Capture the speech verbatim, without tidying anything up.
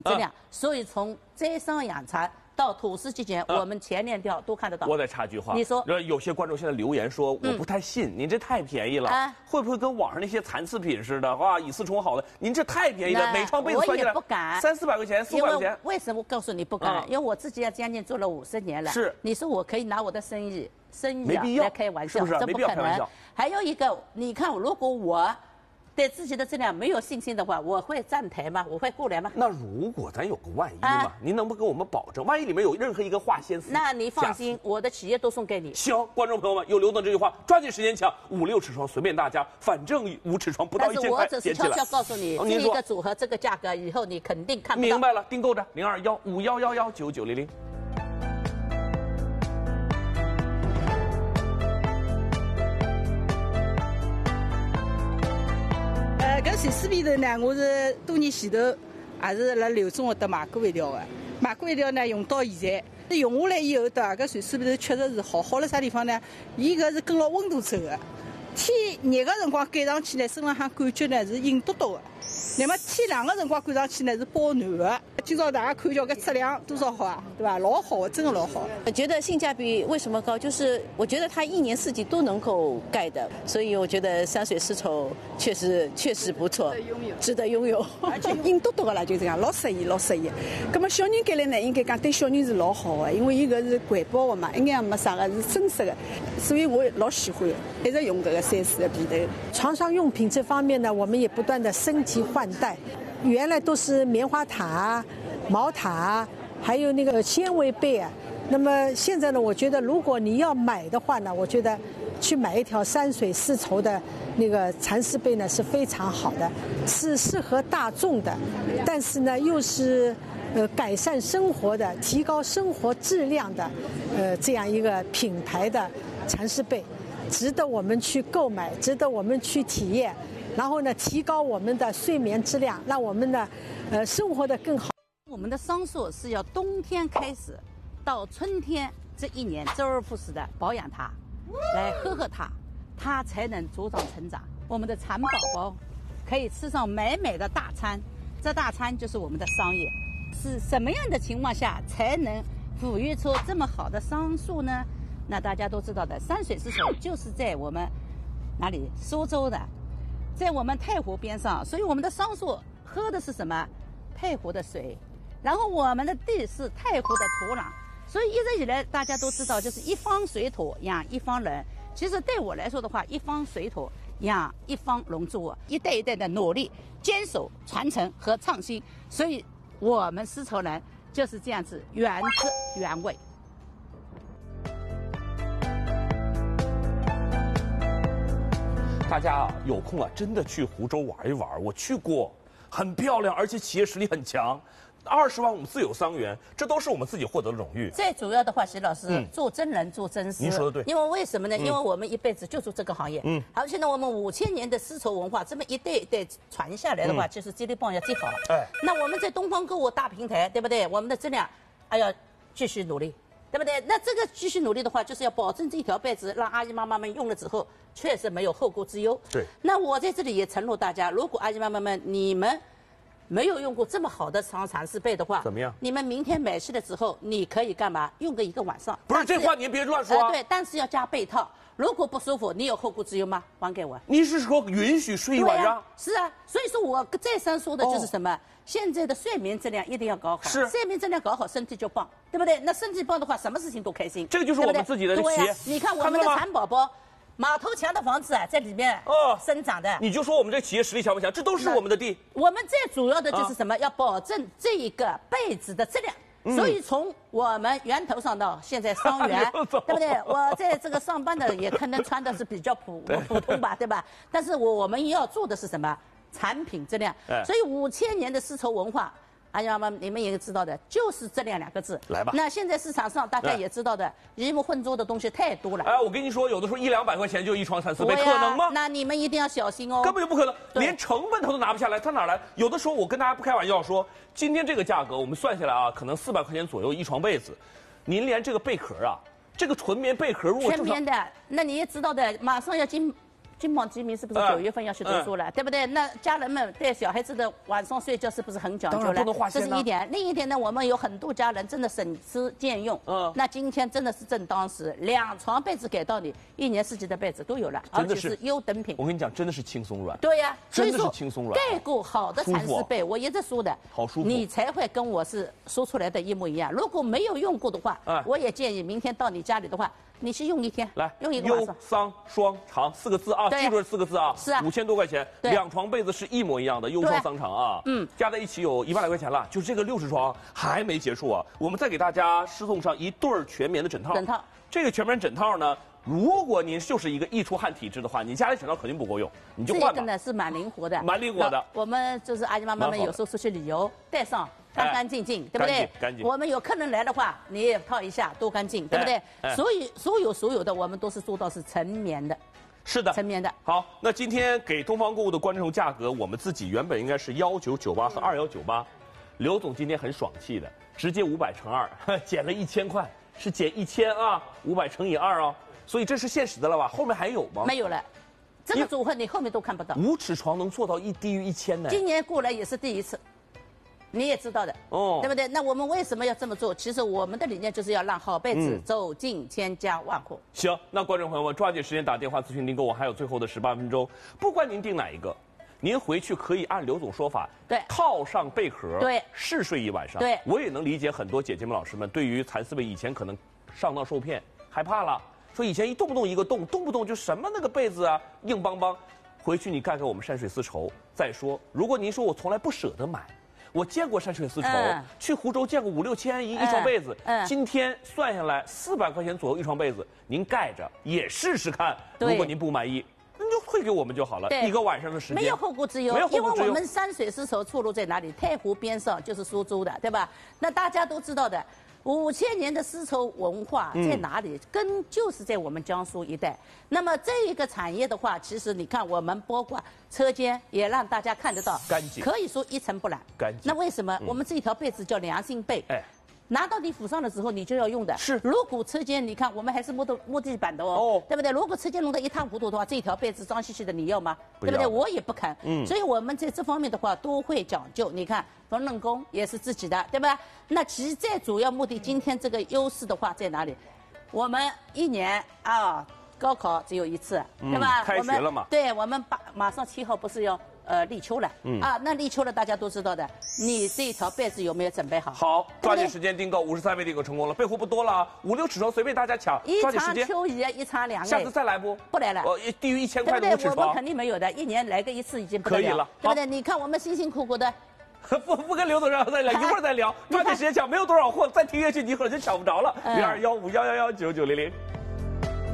质量，所以从摘桑养蚕到土司期间，我们前链条都看得到。 我再插句话， 你说， 有些观众现在留言说我不太信，您这太便宜了，会不会跟网上那些残次品似的？哇，以次充好的，您这太便宜了，每双被子算下来不敢三四百块钱，四五百块钱。 为什么告诉你不敢？因为我自己也将近做了五十年了。 是， 你说我可以拿我的生意生意啊来开玩笑， 是不是？ 这不可能。还有一个，你看，如果我对自己的质量没有信心的话，我会站台吗？我会过来吗？ 那如果咱有个万一嘛，啊、您能不能给我们保证？万一里面有任何一个划线丝， 那你放心，我的企业都送给你。 行，观众朋友们有刘总这句话，抓紧时间抢五六尺床，随便大家，反正五尺床不到一千块， 但是我只是悄悄告诉你， 哦、 这一个组合这个价格，以后你肯定看不到。 明白了，订购着零二幺五幺幺幺九九零零。 搿蚕丝被头呢，我是多年前头也是辣刘总搿搭买过一条的，买过一条呢，用到现在，用下来以后的搿蚕丝被头确实是好，好辣啥地方呢？伊搿是跟牢温度走的，天热个辰光盖上去呢，身浪向感觉呢是硬嘟嘟的。那么天冷的辰光盖上去呢是保暖的。今朝大家看叫搿质量多少好啊，对吧？老好，真的老好。 我觉得性价比为什么高？就是我觉得它一年四季都能够盖的，所以我觉得山水丝绸确实确实不错，值得拥有， 而且硬嘟嘟的啦，就这样，老适宜，老适宜。那么小人盖来呢，应该讲对小人是老好的，因为伊搿是环保的嘛，一眼也没啥个，是真实的，所以我老喜欢，一直用搿个蚕丝的被头。 床上用品这方面呢，我们也不断的升级换代。原来都是棉花毯啊、毛毯啊，还有那个纤维被啊。那么现在呢，我觉得如果你要买的话呢，我觉得去买一条山水丝绸的那个蚕丝被呢是非常好的，是适合大众的，但是呢又是呃改善生活的、提高生活质量的呃这样一个品牌的蚕丝被，值得我们去购买，值得我们去体验。然后呢，提高我们的睡眠质量，让我们的呃生活的更好。 我们的桑树是要冬天开始，到春天这一年周而复始的保养它，来呵护它，它才能茁壮成长。我们的蚕宝宝可以吃上美美的大餐，这大餐就是我们的桑叶。是什么样的情况下才能抚育出这么好的桑树呢？那大家都知道的，山水丝绸就是在我们哪里？苏州的。在我们太湖边上，所以我们的桑树喝的是什么？太湖的水，然后我们的地是太湖的土壤，所以一直以来大家都知道，就是一方水土养一方人。其实对我来说的话，一方水土养一方龙珠啊，一代一代的努力、坚守、传承和创新，所以我们丝绸人就是这样子原汁原味。 大家啊，有空啊，真的去湖州玩一玩。我去过，很漂亮，而且企业实力很强。二十万我们自有桑园，这都是我们自己获得的荣誉。 最主要的话，徐老师、嗯、做真人做真事。 您说的对。 因为为什么呢？嗯、因为我们一辈子就做这个行业。嗯。而且呢，我们五千年的丝绸文化这么一代一代传下来的话，嗯、就是接力棒要接好。哎。那我们在东方购物大平台，对不对？我们的质量还要继续努力。对不对？那这个继续努力的话，就是要保证这一条被子让阿姨妈妈们用了之后，确实没有后顾之忧。 对。 那我在这里也承诺大家，如果阿姨妈妈们你们没有用过这么好的长蚕丝被的话， 怎么样？ 你们明天买去了之后，你可以干嘛？用个一个晚上。 不是这话您别乱说啊、 呃。对，但是要加被套。如果不舒服，你有后顾之忧吗？还给我。 您是说允许睡一晚上？ 啊是啊，所以说我再三说的就是什么？哦、现在的睡眠质量一定要搞好。 是。 睡眠质量搞好，身体就棒，对不对？那身体棒的话，什么事情都开心。 这个就是我们自己的企业。 对呀、啊，你看我们的蚕宝宝。马头墙的房子啊，在里面哦生长的。 你就说我们这企业实力强不强？这都是我们的地。 我们最主要的就是什么？啊、要保证这一个被子的质量。嗯、所以从我们源头上到现在桑园，对不对？我在这个上班的也可能穿的是比较普普通吧，对吧？但是我我们要做的是什么？产品质量。哎、所以五千年的丝绸文化。阿姨妈妈，你们也知道的，就是质量两个字。 来吧。 那现在市场上大家也知道的，鱼目混珠的东西太多了。 哎，我跟你说，有的时候一两百块钱就一床蚕丝被，可能吗？ 那你们一定要小心哦。 根本就不可能，连成本它都拿不下来，它哪来？有的时候我跟大家不开玩笑说，今天这个价格我们算下来啊，可能四百块钱左右一床被子，您连这个贝壳啊，这个纯棉贝壳如果全棉的，那你也知道的，马上要进。 金榜题名是不是嗯九月份要去读书了，对不对？那家人们对小孩子的晚上睡觉是不是很讲究了？ 当然不能划这线呢是一点。另一点呢，我们有很多家人真的省吃俭用。 嗯那今天真的是正当时，两床被子给到你，一年四季的被子都有了，而真的是且是优等品。 我跟你讲，真的是轻松软。 对呀、所以真的是说轻松软盖过好的蚕丝被，我一直说的， 好舒服你才会跟我是说出来的一模一样。如果没有用过的话， 哎我也建议明天到你家里的话，你去用一天， 来， 用一个晚忧上。 桑双长四个字啊， 对记住这四个字啊， 是啊五千多块钱， 对两床被子是一模一样的，忧桑桑长啊， 嗯， 加在一起有一万来块钱了，就是这个六十床还没结束啊，我们再给大家施送上一对儿全棉的枕套， 枕套， 这个全棉枕套呢，如果您就是一个易出汗体质的话，你家里枕套肯定不够用，你就这个换吧。 呢是蛮灵活的， 蛮灵活的那我们就是阿姨妈妈们蛮好的有时候出去旅游，带上干干净净，对不干对净干净我们有客人来的话，你也套一下，多干净，对不对哎哎？ 所以所有所有的我们都是做到是纯棉的， 是的， 纯棉的。 好，那今天给东方购物的观众价格，我们自己原本应该是幺九九八和二幺九八，刘总今天很爽气的，直接五百乘二，减了一千块，是减一千啊，五百乘以二啊，所以这是现实的了吧？后面还有吗？ 没有了，这个组合你后面都看不到。 五尺床能做到一低于一千呢？ 今年过来也是第一次，你也知道的， 哦对不对？那我们为什么要这么做？其实我们的理念就是要让好被子嗯走进千家万户。 行，那观众朋友们抓紧时间打电话咨询订购，我还有最后的十八分钟，不管您订哪一个，您回去可以按刘总说法， 对套上被壳， 对试睡一晚上。 对我也能理解很多姐姐们、老师们对于蚕丝被以前可能上当受骗，害怕了，说以前一动不动一个洞，动不动就什么那个被子啊，硬邦邦，回去你盖盖我们山水丝绸再说。如果您说我从来不舍得买。我见过山水丝绸， 嗯去湖州见过五六千一一床被子， 嗯嗯今天算下来四百块钱左右一床被子，您盖着也试试看。 对如果您不满意，那就退给我们就好了， 对一个晚上的时间。 没有后顾之忧没有，后因为顾之忧我们山水丝绸错落在哪里？太湖边上就是苏州的，对吧？那大家都知道的，五千年的丝绸文化在哪里？根就是在我们江苏一带。那么这一个产业的话，其实你看，我们包括车间也让大家看得到， 干净可以说一尘不染。 干净那为什么我们这一条被子叫良心被？ 哎。 拿到你府上的时候，你就要用的。 是如果车间，你看我们还是木头木地板的哦， 哦对不对？如果车间弄得一塌糊涂的话，这条被子脏兮兮的，你要吗？ 不要对不对？我也不肯。 嗯所以我们在这方面的话都会讲究。你看缝纫工也是自己的，对吧？那其实最主要目的，今天这个优势的话在哪里？我们一年啊，高考只有一次， 嗯对吧？ 开我们学了嘛对，我们八马上七号不是要呃立秋了？ 嗯啊，那立秋了，大家都知道的。你这一条被子有没有准备好？ 好， 对不对抓紧时间订购，五十三位订购成功了，备货不多了啊，五六尺床随便大家抢， 一场抓紧时间。 秋雨，一场凉哎。 下次再来不？ 不来了我低于一千块对不对？我们的五尺床肯，定没有的，一年来个一次已经不得可以了对不对？你看我们辛辛苦苦的， 不不跟刘总让再聊，一会儿再聊，抓紧时间抢，没有多少货，再听下去你可能就抢不着了。 嗯零二幺五幺幺幺九九零零。